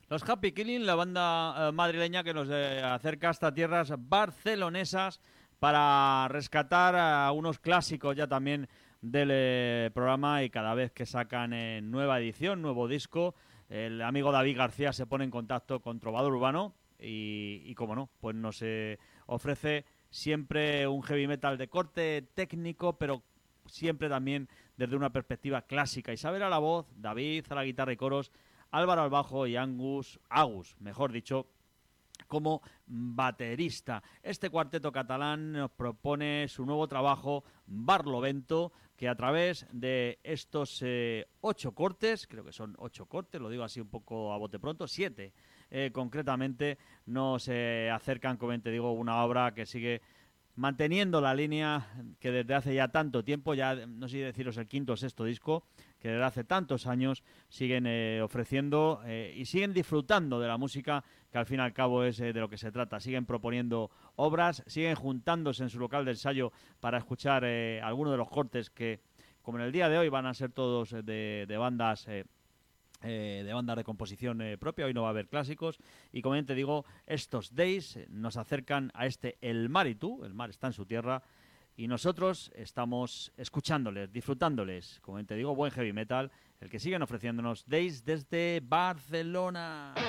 Los Happy Killing, la banda madrileña que nos acerca hasta tierras barcelonesas para rescatar a unos clásicos ya también del programa, y cada vez que sacan nueva edición, nuevo disco, el amigo David García se pone en contacto con Trovador Urbano y como no, pues nos ofrece siempre un heavy metal de corte técnico, pero siempre también desde una perspectiva clásica. Isabel a la voz, David a la guitarra y coros, Álvaro al bajo y Agus, mejor dicho, como baterista. Este cuarteto catalán nos propone su nuevo trabajo, Barlovento, que a través de estos 8 cortes, creo que son 8 cortes, lo digo así un poco a bote pronto, 7 concretamente, nos acercan, como te digo, una obra que sigue manteniendo la línea que desde hace ya tanto tiempo, ya no sé si deciros el quinto o sexto disco, que desde hace tantos años siguen ofreciendo y siguen disfrutando de la música, que al fin y al cabo es de lo que se trata. Siguen proponiendo obras, siguen juntándose en su local de ensayo para escuchar algunos de los cortes que, como en el día de hoy, van a ser todos de bandas de bandas de composición propia. Hoy no va a haber clásicos, y como bien te digo, estos Days nos acercan a este El Mar y tú. El mar está en su tierra y nosotros estamos escuchándoles, disfrutándoles. Como bien te digo, buen heavy metal, el que siguen ofreciéndonos Days desde Barcelona.